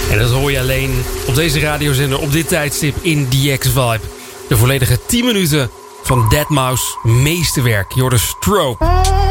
En dat hoor je alleen op deze radiozender op dit tijdstip in The X-Vibe. De volledige 10 minuten van Deadmau5 meesterwerk. Je hoort de Strobe.